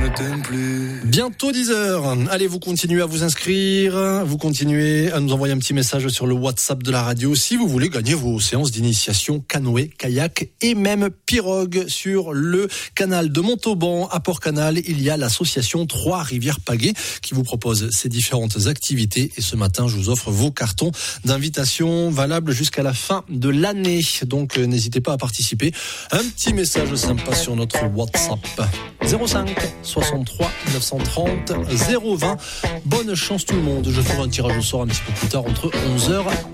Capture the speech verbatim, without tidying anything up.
t'aime plus. Bientôt dix heures. Allez, vous continuez à vous inscrire. Vous continuez à nous envoyer un petit message sur le WhatsApp de la radio si vous voulez gagner vos séances d'initiation canoë, kayak et même pirogue. Sur le canal de Montauban à Port-Canal, il y a l'association Trois-Rivières-Pagaie qui vous propose ces différentes activités. Et ce matin, je vous offre vos cartons d'invitation valables jusqu'à la fin de l'année. Donc, euh, n'hésitez pas à participer. Un petit message sympa sur notre WhatsApp. zéro cinq soixante-trois neuf cent trente zéro vingt. Bonne chance tout le monde. Je ferai un tirage au sort un petit peu plus tard entre onze heures